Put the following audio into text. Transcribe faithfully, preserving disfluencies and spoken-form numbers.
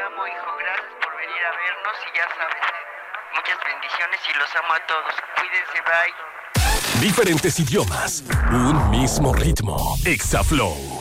amo, hijo. Gracias por venir a vernos y ya sabes, muchas bendiciones y los amo a todos. Cuídense, bye. Diferentes idiomas, un mismo ritmo. Exaflow.